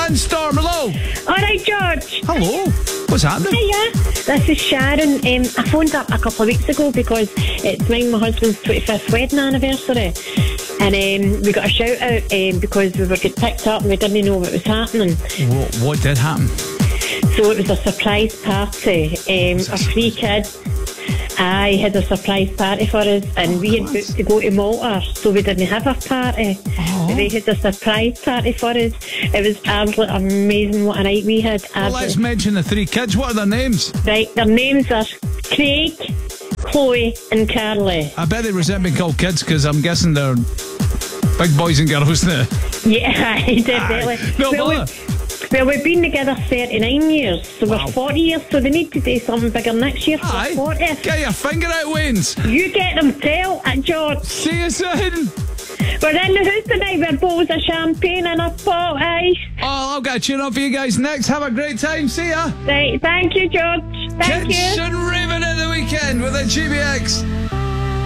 Sandstorm. Hello. Alright, George. Hello. What's happening? Hiya. This is Sharon. I phoned up a couple of weeks ago because it's my husband's 25th wedding anniversary. And we got a shout out because we were getting picked up and we didn't know what was happening. What did happen? So it was a surprise party. A free kid. I had a surprise party for us, and we had booked to go to Malta, so we didn't have a party. Oh. They had a surprise party for us. It was absolutely amazing what a night we had. Well, let's mention the three kids. What are their names? Right, their names are Craig, Chloe and Carly. I bet they resent being called kids because I'm guessing they're big boys and girls now. Yeah, definitely. No bother. Well, we've been together 39 years, so Wow. we're 40 years, so they need to do something bigger next year for Aye. 40. Get your finger out, Waynes. You get them, tell George. See you soon. We're in the house tonight with bowls of champagne and a pot of ice. Oh, I'll get a tune up for you guys next. Have a great time. See ya. Right, thank you, George. Thank Kids you. and raving at the weekend with a GBX.